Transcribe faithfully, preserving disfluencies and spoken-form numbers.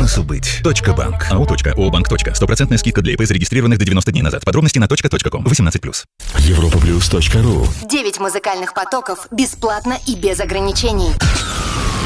бизнесу быть. Банк. АО. Обанк. Стопроцентная скидка для ИП, зарегистрированных до девяносто дней назад. Подробности на точка точка ком. восемнадцать плюс. Европа плюс точка ру. Девять музыкальных потоков бесплатно и без ограничений.